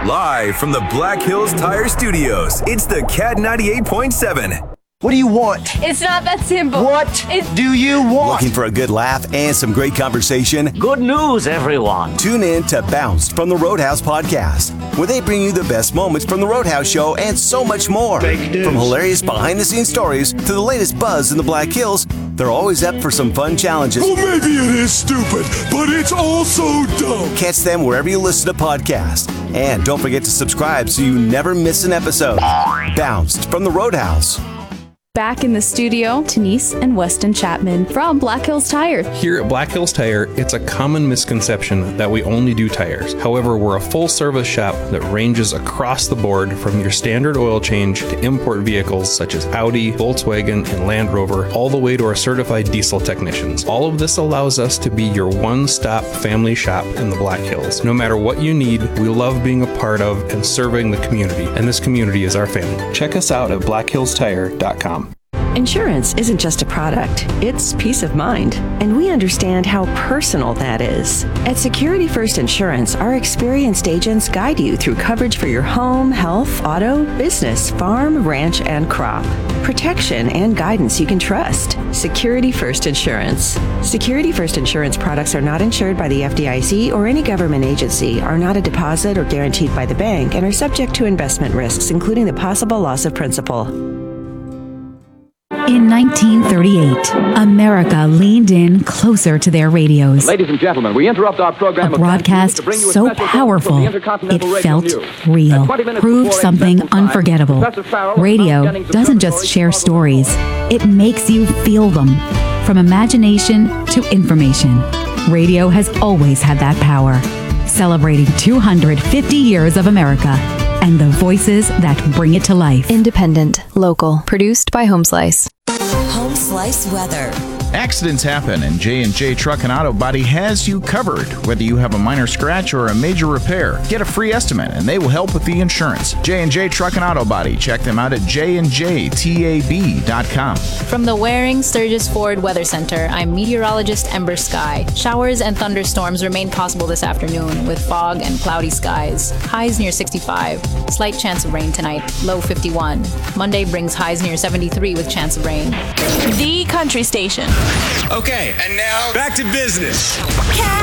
Live from the Black Hills Tire Studios, it's the Cat 98.7. What do you want? It's not that simple. What do you want? Looking for a good laugh and some great conversation? Good news, everyone. Tune in to Bounced from the Roadhouse podcast, where they bring you the best moments from the Roadhouse show and so much more. From hilarious behind-the-scenes stories to the latest buzz in the Black Hills, they're always up for some fun challenges. Well, maybe it is stupid, but it's also dumb. Catch them wherever you listen to podcasts. And don't forget to subscribe so you never miss an episode. Bounced from the Roadhouse. Back in the studio, Denise and Weston Chapman from Black Hills Tire. Here at Black Hills Tire, it's a common misconception that we only do tires. However, we're a full-service shop that ranges across the board from your standard oil change to import vehicles such as Audi, Volkswagen, and Land Rover, all the way to our certified diesel technicians. All of this allows us to be your one-stop family shop in the Black Hills. No matter what you need, we love being a part of and serving the community, and this community is our family. Check us out at blackhillstire.com. Insurance isn't just a product, it's peace of mind. And we understand how personal that is. At Security First Insurance, our experienced agents guide you through coverage for your home, health, auto, business, farm, ranch, and crop. Protection and guidance you can trust. Security First Insurance. Security First Insurance products are not insured by the FDIC or any government agency, are not a deposit or guaranteed by the bank, and are subject to investment risks, including the possible loss of principal. In 1938, America leaned in closer to their radios. Ladies and gentlemen, we interrupt our program. A broadcast so powerful, it felt real, proved something unforgettable. Radio doesn't just share stories, it makes you feel them. From imagination to information, radio has always had that power. Celebrating 250 years of America and the voices that bring it to life. Independent, local, produced by HomeSlice. HomeSlice weather. Accidents happen, and J&J Truck and Auto Body has you covered. Whether you have a minor scratch or a major repair, get a free estimate, and they will help with the insurance. J&J Truck and Auto Body. Check them out at jnjtab.com. From the Waring Sturgis Ford Weather Center, I'm meteorologist Ember Sky. Showers and thunderstorms remain possible this afternoon with fog and cloudy skies. Highs near 65. Slight chance of rain tonight. Low 51. Monday brings highs near 73 with chance of rain. The Country Station. Okay, and now back to business. Cat